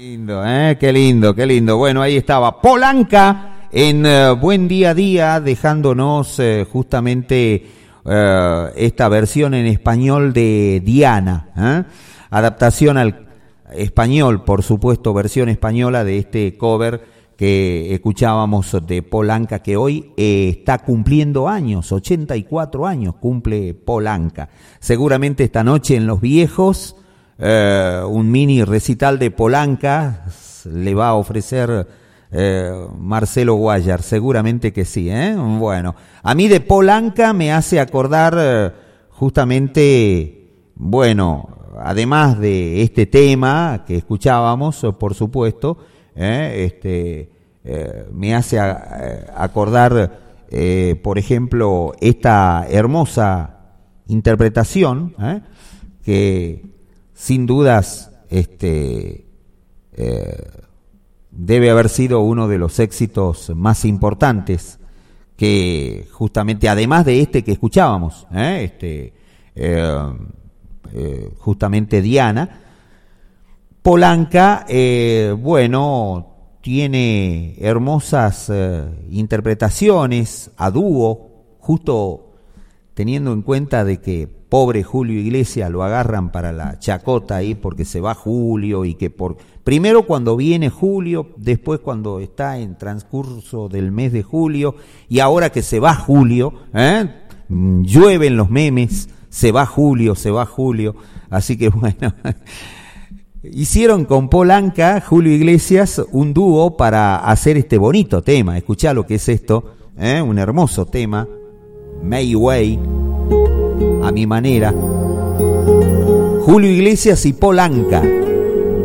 Lindo, qué lindo, qué lindo. Bueno, ahí estaba Polanca en Buen Día a Día, dejándonos justamente esta versión en español de Diana, adaptación al español, por supuesto, versión española de este cover que escuchábamos de Polanca, que hoy está cumpliendo años, 84 años cumple Polanca. Seguramente esta noche en Los Viejos, un mini recital de Polanca le va a ofrecer Marcelo Guayar, seguramente que sí, Bueno, a mí de Polanca me hace acordar justamente, bueno, además de este tema que escuchábamos, por supuesto, me hace acordar, por ejemplo, esta hermosa interpretación, que sin dudas debe haber sido uno de los éxitos más importantes que justamente, además de este que escuchábamos, justamente Diana. Polanca, bueno, tiene hermosas interpretaciones a dúo, justo teniendo en cuenta de que pobre Julio Iglesias lo agarran para la chacota ahí porque se va Julio, y que primero cuando viene Julio, después cuando está en transcurso del mes de julio, y ahora que se va Julio, llueven los memes, se va Julio, así que bueno, hicieron con Polanca, Julio Iglesias, un dúo para hacer este bonito tema. Escuchá lo que es esto, un hermoso tema, My Way, a mi manera. Julio Iglesias y Polanca.